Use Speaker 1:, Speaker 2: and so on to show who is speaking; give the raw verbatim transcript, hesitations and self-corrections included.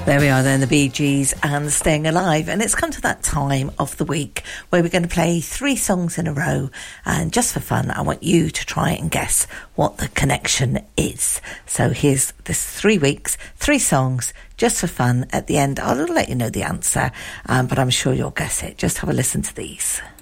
Speaker 1: There we are then, the Bee Gees and Staying Alive, and it's come to that time of the week where we're going to play three songs in a row, and just for fun I want you to try and guess what the connection is. So here's this three weeks, three songs, just for fun. At the end I'll let you know the answer, um, but I'm sure you'll guess it. Just have a listen to these.